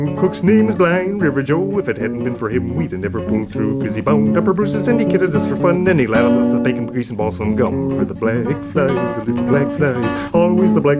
Cook's name is Blind River Joe. If it hadn't been for him, we'd have never pulled through. 'Cause he bound up our bruises and he kidded us for fun. And he lathered us with bacon, grease, and balsam gum. For the black flies, the little black flies, always the black